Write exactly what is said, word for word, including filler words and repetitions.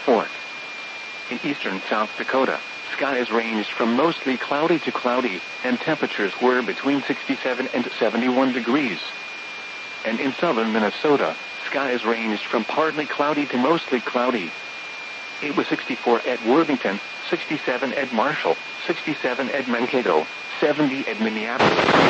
sixty-four. In eastern South Dakota, skies ranged from mostly cloudy to cloudy, and temperatures were between sixty-seven and seventy-one degrees. And in southern Minnesota, skies ranged from partly cloudy to mostly cloudy. It was sixty-four at Worthington, sixty-seven at Marshall, sixty-seven at Mankato, seventy at Minneapolis.